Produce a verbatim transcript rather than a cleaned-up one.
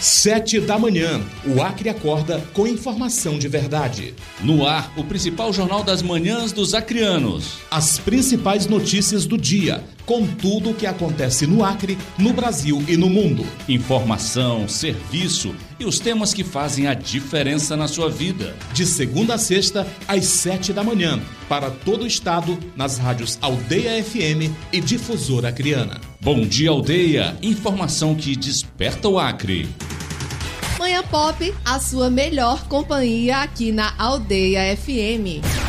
Sete da manhã, o Acre acorda com informação de verdade. No ar, o principal jornal das manhãs dos acreanos. As principais notícias do dia, com tudo o que acontece no Acre, no Brasil e no mundo. Informação, serviço e os temas que fazem a diferença na sua vida. De segunda a sexta, às sete da manhã, para todo o estado, nas rádios Aldeia F M e Difusora Acreana. Bom dia, Aldeia. Informação que desperta o Acre. Manhã Pop, a sua melhor companhia aqui na Aldeia F M.